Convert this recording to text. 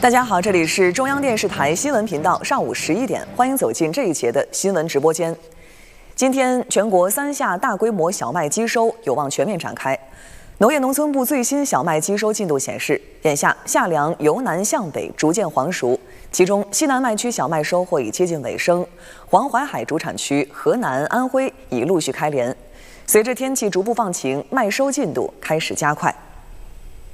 大家好，这里是中央电视台新闻频道，上午11点，欢迎走进这一节的新闻直播间。今天，全国3夏大规模小麦机收有望全面展开。农业农村部最新小麦机收进度显示，眼下夏粮由南向北逐渐黄熟，其中西南麦区小麦收获已接近尾声，黄淮海主产区河南、安徽已陆续开镰。随着天气逐步放晴，麦收进度开始加快。